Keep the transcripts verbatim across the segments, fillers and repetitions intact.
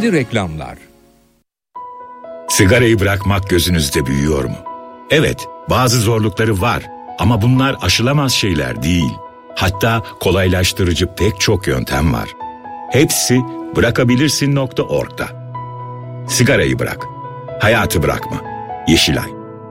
Şimdi reklamlar. Sigarayı bırakmak gözünüzde büyüyor mu? Evet, bazı zorlukları var ama bunlar aşılamaz şeyler değil. Hatta kolaylaştırıcı pek çok yöntem var. Hepsi bırakabilirsin nokta org'da. Sigarayı bırak, hayatı bırakma. Yeşilay.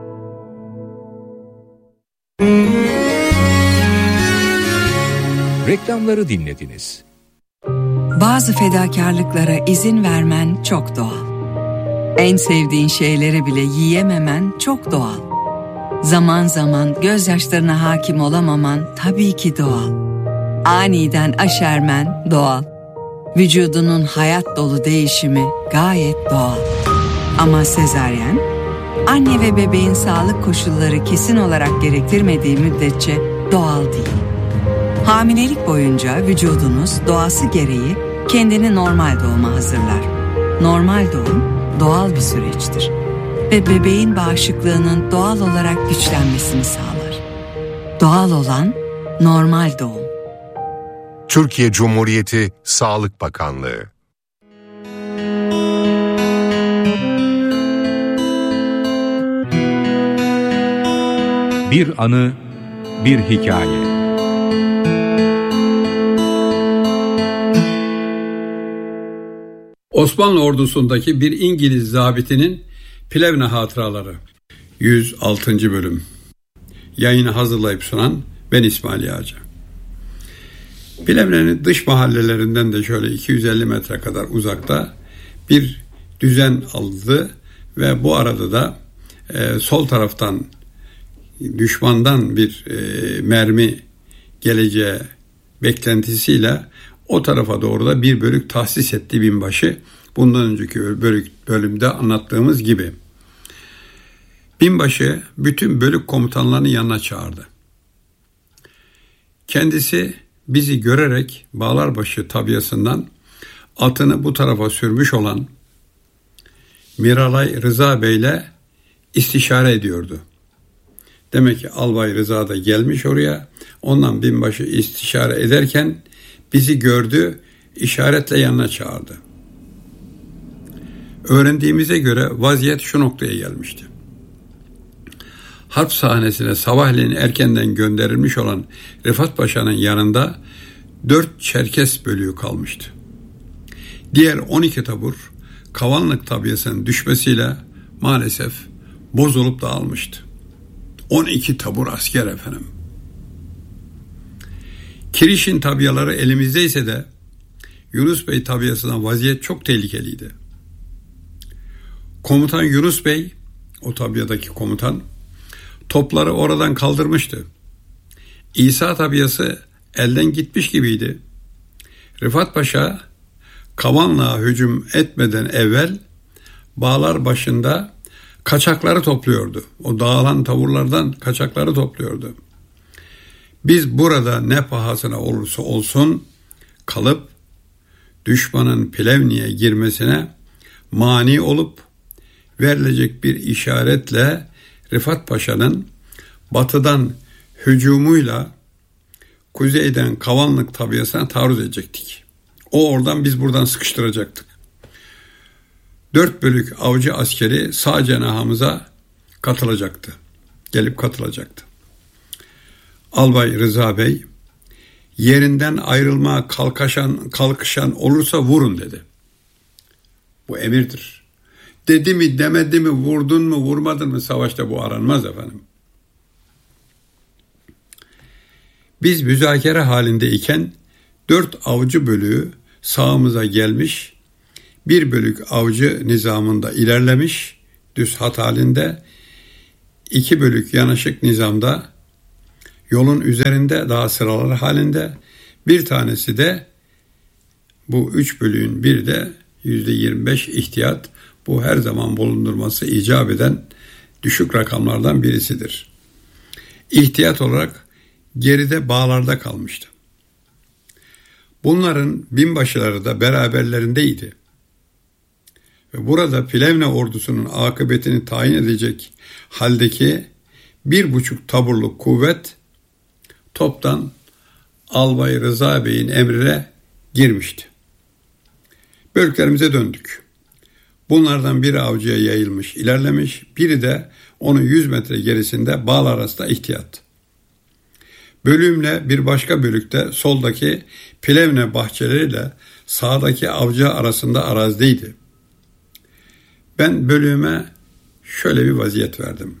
Reklamları dinlediniz. Bazı fedakarlıklara izin vermen çok doğal. En sevdiğin şeyleri bile yiyememen çok doğal. Zaman zaman gözyaşlarına hakim olamaman tabii ki doğal. Aniden aşermen doğal. Vücudunun hayat dolu değişimi gayet doğal. Ama sezaryen, anne ve bebeğin sağlık koşulları kesin olarak gerektirmediği müddetçe doğal değil. Hamilelik boyunca vücudunuz doğası gereği kendini normal doğuma hazırlar. Normal doğum doğal bir süreçtir ve bebeğin bağışıklığının doğal olarak güçlenmesini sağlar. Doğal olan normal doğum. Türkiye Cumhuriyeti Sağlık Bakanlığı. Bir anı, bir hikaye. Osmanlı ordusundaki bir İngiliz zabitinin Plevne hatıraları. yüz altıncı bölüm. Yayını hazırlayıp sunan ben İsmail Yağcı. Plevne'nin dış mahallelerinden de şöyle iki yüz elli metre kadar uzakta bir düzen aldı ve bu arada da e, sol taraftan düşmandan bir e, mermi geleceği beklentisiyle o tarafa doğru da bir bölük tahsis etti binbaşı. Bundan önceki bölük, bölümde anlattığımız gibi. Binbaşı bütün bölük komutanlarını yanına çağırdı. Kendisi bizi görerek Bağlarbaşı tabyasından atını bu tarafa sürmüş olan Miralay Rıza Bey'le istişare ediyordu. Demek ki Albay Rıza da gelmiş oraya. Ondan binbaşı istişare ederken bizi gördü, işaretle yanına çağırdı. Öğrendiğimize göre vaziyet şu noktaya gelmişti. Harp sahnesine sabahleyin erkenden gönderilmiş olan Rıfat Paşa'nın yanında dört Çerkes bölüğü kalmıştı. Diğer on iki tabur Kavanlık tabyasının düşmesiyle maalesef bozulup dağılmıştı. on iki tabur asker efendim. Kiriş'in tabyaları elimizdeyse de Yunus Bey tabyasından vaziyet çok tehlikeliydi. Komutan Yunus Bey, o tabyadaki komutan, topları oradan kaldırmıştı. İsa tabyası elden gitmiş gibiydi. Rıfat Paşa, Kavanlığa hücum etmeden evvel bağlar başında kaçakları topluyordu. O dağılan tavırlardan kaçakları topluyordu. Biz burada ne pahasına olursa olsun kalıp düşmanın Plevne'ye girmesine mani olup verilecek bir işaretle Rıfat Paşa'nın batıdan hücumuyla kuzeyden Kavanlık tabyasına taarruz edecektik. O oradan biz buradan sıkıştıracaktık. Dört bölük avcı askeri sağ cenahımıza katılacaktı. Gelip katılacaktı. Albay Rıza Bey, yerinden ayrılmaya kalkışan, kalkışan olursa vurun dedi. Bu emirdir. Dedi mi demedi mi, vurdun mu vurmadın mı savaşta bu aranmaz efendim. Biz müzakere halindeyken dört avcı bölüğü sağımıza gelmiş, bir bölük avcı nizamında ilerlemiş, düz hat halinde, iki bölük yanaşık nizamda, yolun üzerinde daha sıralar halinde, bir tanesi de bu üç bölüğün bir de yüzde yirmi beş ihtiyat, bu her zaman bulundurması icap eden düşük rakamlardan birisidir. İhtiyat olarak geride bağlarda kalmıştı. Bunların binbaşıları da beraberlerindeydi. Ve burada Plevne ordusunun akıbetini tayin edecek haldeki bir buçuk taburluk kuvvet toptan Albay Rıza Bey'in emrine girmişti. Bölüklerimize döndük. Bunlardan biri avcıya yayılmış, ilerlemiş, biri de onun yüz metre gerisinde bağlar arasında ihtiyat. Bölüğümle bir başka bölükte soldaki Plevne bahçeleriyle sağdaki avcı arasında arazideydi. Ben bölüğüme şöyle bir vaziyet verdim.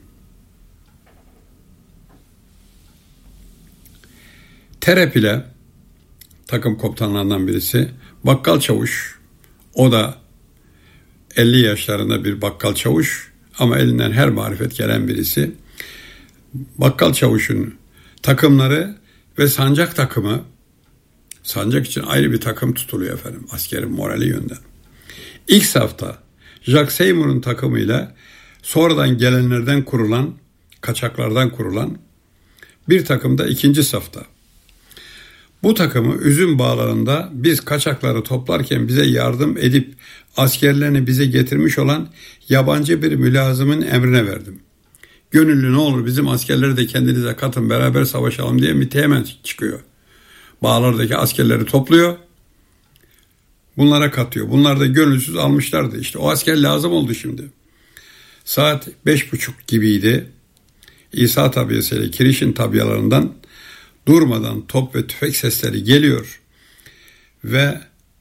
Terep ile takım komutanlarından birisi bakkal çavuş, o da elli yaşlarında bir bakkal çavuş ama elinden her marifet gelen birisi. Bakkal çavuşun takımları ve sancak takımı, sancak için ayrı bir takım tutuluyor efendim, askerin morali yönden. İlk safta Jacques Seymour'un takımıyla sonradan gelenlerden kurulan, kaçaklardan kurulan bir takım da ikinci safta. Bu takımı üzüm bağlarında biz kaçakları toplarken bize yardım edip askerlerini bize getirmiş olan yabancı bir mülazımın emrine verdim. Gönüllü ne olur bizim askerleri de kendinize katın, beraber savaşalım diye MİT hemen çıkıyor. Bağlardaki askerleri topluyor, bunlara katıyor. Bunlar da gönülsüz almışlardı. İşte o asker lazım oldu şimdi. Saat beş buçuk gibiydi. İsa tabiyasıyla Kiriş'in tabiyalarından durmadan top ve tüfek sesleri geliyor ve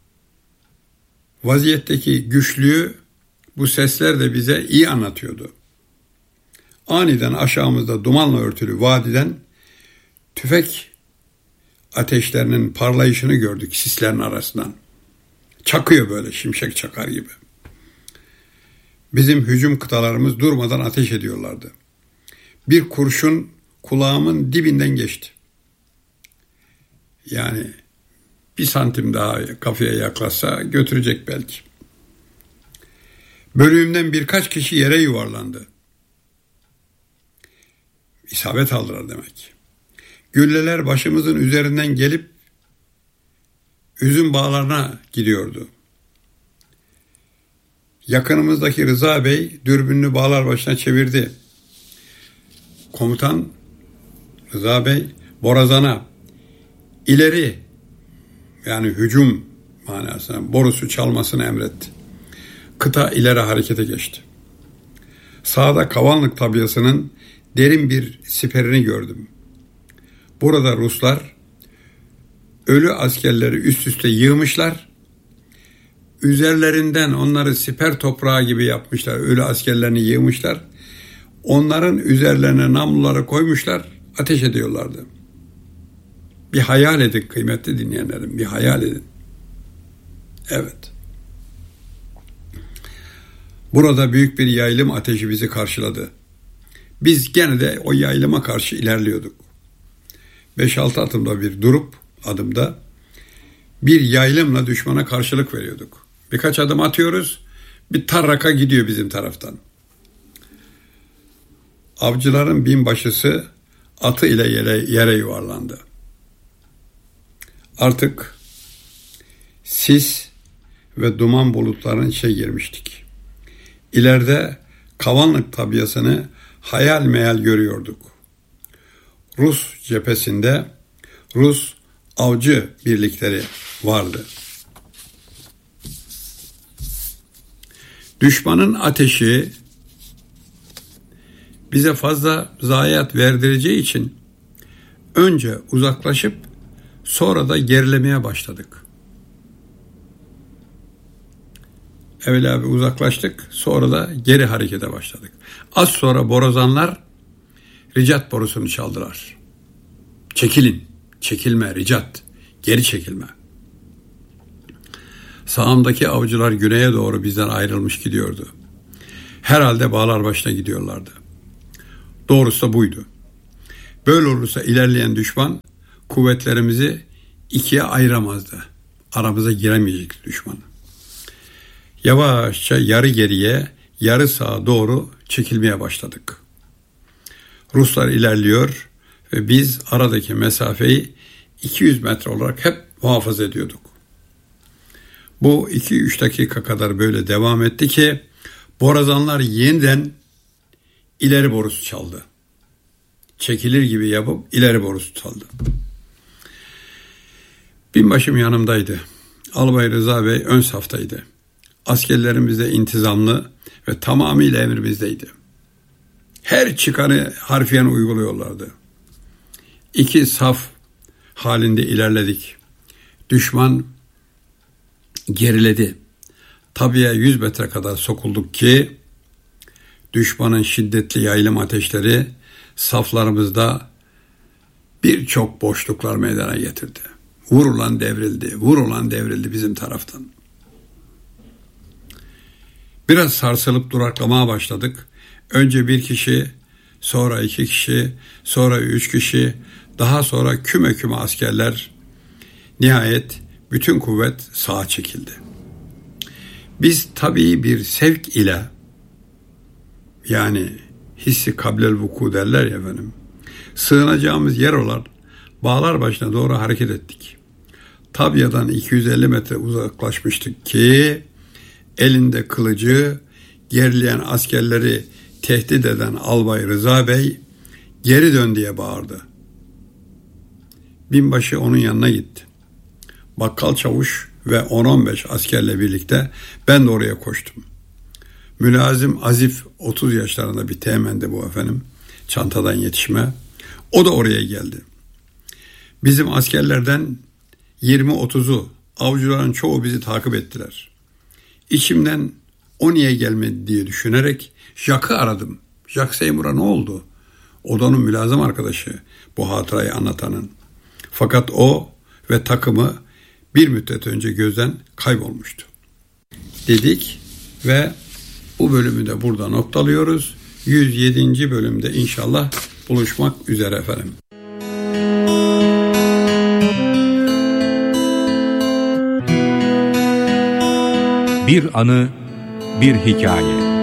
vaziyetteki güçlüğü bu sesler de bize iyi anlatıyordu. Aniden aşağımızda dumanla örtülü vadiden tüfek ateşlerinin parlayışını gördük sislerin arasından. Çakıyor böyle, şimşek çakar gibi. Bizim hücum kıtalarımız durmadan ateş ediyorlardı. Bir kurşun kulağımın dibinden geçti. Yani bir santim daha kafaya yaklaşsa götürecek belki. Bölüğümden birkaç kişi yere yuvarlandı. İsabet aldılar demek. Gülleler başımızın üzerinden gelip üzüm bağlarına gidiyordu. Yakınımızdaki Rıza Bey dürbünlü bağlar başına çevirdi. Komutan Rıza Bey borazana ileri, yani hücum manasına borusu çalmasını emretti. Kıta ileri harekete geçti. Sağda Kavanlık tabyasının derin bir siperini gördüm. Burada Ruslar ölü askerleri üst üste yığmışlar. Üzerlerinden onları siper toprağı gibi yapmışlar. Ölü askerlerini yığmışlar. Onların üzerlerine namluları koymuşlar. Ateş ediyorlardı. Bir hayal edin kıymetli dinleyenlerim. Bir hayal edin. Evet. Burada büyük bir yaylım ateşi bizi karşıladı. Biz gene de o yaylıma karşı ilerliyorduk. Beş altı adımda bir durup adımda bir yaylımla düşmana karşılık veriyorduk. Birkaç adım atıyoruz, bir tarraka gidiyor bizim taraftan. Avcıların binbaşısı atı ile yere, yere yuvarlandı. Artık sis ve duman bulutlarının içine girmiştik. İleride Kavanlık tabyasını hayal meyal görüyorduk. Rus cephesinde Rus avcı birlikleri vardı. Düşmanın ateşi bize fazla zayiat verdireceği için önce uzaklaşıp sonra da gerilemeye başladık. Evvela bir uzaklaştık, sonra da geri harekete başladık. Az sonra borazanlar ricat borusunu çaldılar. Çekilin, çekilme ricat, geri çekilme. Sağımdaki avcılar güneye doğru bizden ayrılmış gidiyordu. Herhalde bağlar başına gidiyorlardı. Doğrusu da buydu. Böyle olursa ilerleyen düşman kuvvetlerimizi ikiye ayıramazdı. Aramıza giremeyecekti düşman. Yavaşça yarı geriye, yarı sağa doğru çekilmeye başladık. Ruslar ilerliyor ve biz aradaki mesafeyi iki yüz metre olarak hep muhafaza ediyorduk. Bu iki üç dakika kadar böyle devam etti ki borazanlar yeniden ileri borusu çaldı. Çekilir gibi yapıp ileri borusu çaldı. Binbaşım yanımdaydı. Albay Rıza Bey ön saftaydı. Askerlerimiz de intizamlı ve tamamıyla emrimizdeydi. Her çıkanı harfiyen uyguluyorlardı. İki saf halinde ilerledik. Düşman geriledi. Tabiye yüz metre kadar sokulduk ki düşmanın şiddetli yaylım ateşleri saflarımızda birçok boşluklar meydana getirdi. Vurulan devrildi, vurulan devrildi bizim taraftan. Biraz sarsılıp duraklamaya başladık. Önce bir kişi, sonra iki kişi, sonra üç kişi, daha sonra küme küme askerler. Nihayet bütün kuvvet sağa çekildi. Biz tabii bir sevk ile, yani hissi kablel vuku derler ya efendim, sığınacağımız yer olan bağlar başına doğru hareket ettik. Tabya'dan iki yüz elli metre uzaklaşmıştık ki elinde kılıcı gerileyen askerleri tehdit eden Albay Rıza Bey geri dön diye bağırdı. Binbaşı onun yanına gitti. Bakkal çavuş ve on on beş askerle birlikte ben de oraya koştum. Mülazim Azif otuz yaşlarında bir teğmendi bu efendim. Çantadan yetişme. O da oraya geldi. Bizim askerlerden yirmi otuzu, avcıların çoğu bizi takip ettiler. İçimden o niye gelmedi diye düşünerek Jack'ı aradım. Jack Seymour'a ne oldu? O da onun mülazım arkadaşı, bu hatırayı anlatanın. Fakat o ve takımı bir müddet önce gözden kaybolmuştu. Dedik ve bu bölümü de burada noktalıyoruz. yüz yedinci bölümde inşallah buluşmak üzere efendim. Bir anı, bir hikaye.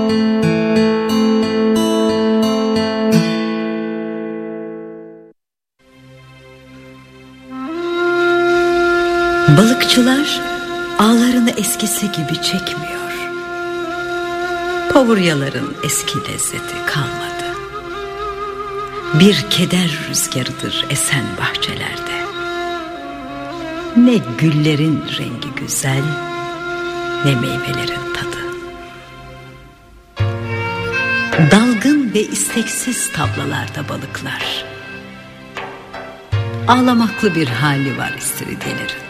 Balıkçılar ağlarını eskisi gibi çekmiyor. Pavuryaların eski lezzeti kalmadı. Bir keder rüzgarıdır esen bahçelerde. Ne güllerin rengi güzel, ne meyvelerin tadı. Dalgın ve isteksiz tablalarda balıklar. Ağlamaklı bir hali var istiridyelerin.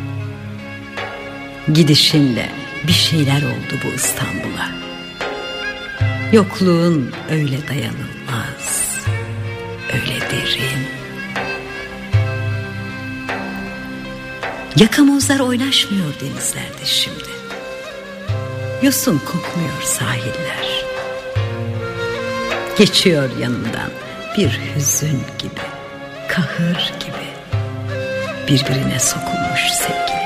Gidişinle bir şeyler oldu bu İstanbul'a. Yokluğun öyle dayanılmaz, öyle derin. Yakamozlar oynaşmıyor denizlerde şimdi. Yosun kokmuyor sahiller. Geçiyor yanından bir hüzün gibi, kahır gibi birbirine sokulmuş sevgililer.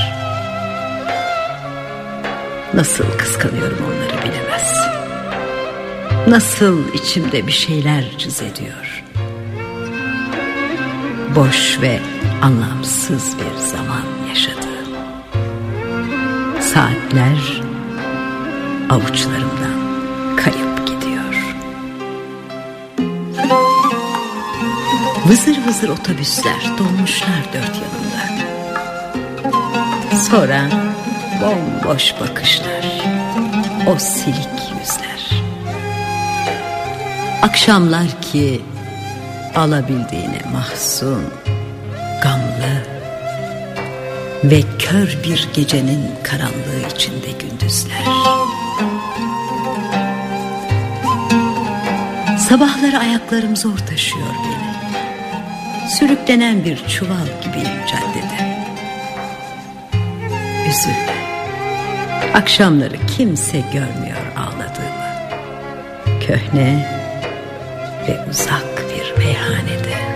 Nasıl kıskanıyorum onları bilemezsin. Nasıl içimde bir şeyler cız ediyor. Boş ve anlamsız bir zaman yaşadım. Saatler avuçlarımdan kayıp gidiyor. Vızır vızır otobüsler dolmuşlar dört yanında. Sonra bomboş bakışlar, o silik yüzler. Akşamlar ki alabildiğine mahzun, gamlı ve kör bir gecenin karanlığı içinde gündüzler. Sabahları ayaklarım zor taşıyor beni. Sürüklenen bir çuval gibiyim caddede. Üzülme. Akşamları kimse görmüyor ağladığımı. Köhne ve uzak bir meyhanede.